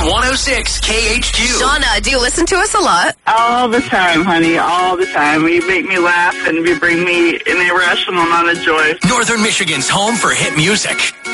106 KHQ. Shauna, do you listen to us a lot? All the time, honey, all the time. You make me laugh and you bring me an irrational amount of joy. Northern Michigan's home for hit music.